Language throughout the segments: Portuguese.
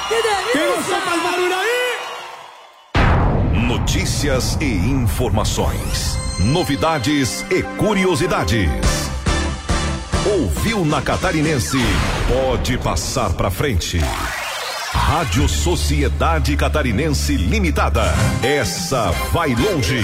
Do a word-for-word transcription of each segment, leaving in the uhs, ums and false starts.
Que delícia! Quem gostou faz barulho aí? Notícias e informações. Novidades e curiosidades. Ouviu na Catarinense? Pode passar pra frente. Rádio Sociedade Catarinense Limitada. Essa vai longe.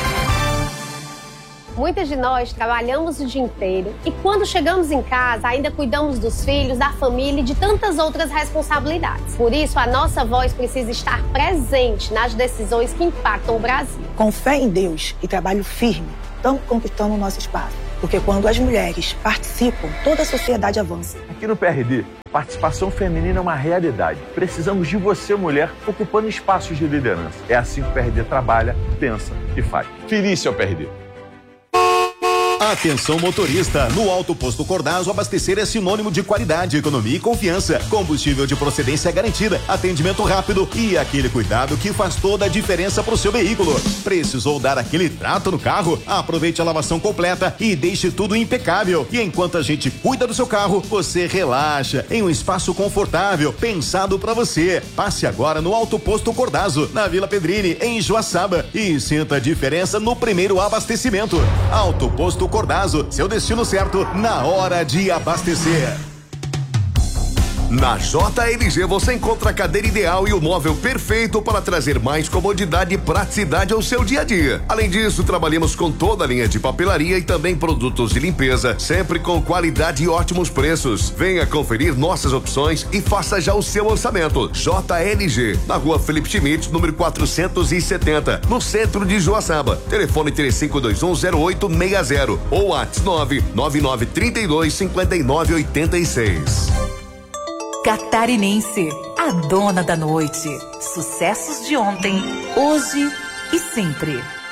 Muitas de nós trabalhamos o dia inteiro e quando chegamos em casa ainda cuidamos dos filhos, da família e de tantas outras responsabilidades. Por isso, a nossa voz precisa estar presente nas decisões que impactam o Brasil. Com fé em Deus e trabalho firme, estamos conquistando o nosso espaço. Porque quando as mulheres participam, toda a sociedade avança. Aqui no P R D, participação feminina é uma realidade. Precisamos de você, mulher, ocupando espaços de liderança. É assim que o P R D trabalha, pensa e faz. Felícia ao P R D. Atenção motorista, no Alto Posto Cordazo abastecer é sinônimo de qualidade, economia e confiança. Combustível de procedência garantida, atendimento rápido e aquele cuidado que faz toda a diferença pro seu veículo. Precisou dar aquele trato no carro? Aproveite a lavação completa e deixe tudo impecável. E enquanto a gente cuida do seu carro, você relaxa em um espaço confortável, pensado para você. Passe agora no Alto Posto Cordazo, na Vila Pedrini, em Joaçaba, e sinta a diferença no primeiro abastecimento. Alto Posto Cordazo, seu destino certo na hora de abastecer. Na J L G você encontra a cadeira ideal e o móvel perfeito para trazer mais comodidade e praticidade ao seu dia a dia. Além disso, trabalhamos com toda a linha de papelaria e também produtos de limpeza, sempre com qualidade e ótimos preços. Venha conferir nossas opções e faça já o seu orçamento. J L G, na rua Felipe Schmidt, número quatrocentos e setenta, no centro de Joaçaba. Telefone três cinco dois um zero oito seis zero ou WhatsApp nove nove nove três dois cinco nove oito seis. Catarinense, a dona da noite. Sucessos de ontem, hoje e sempre.